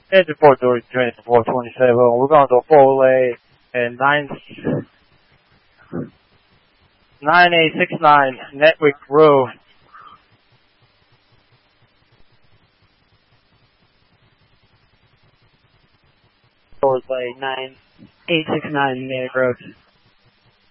Engine 430, train 427. We're going to four-way and 9869 Netwick Road. Four-way 9869 Netwick Road.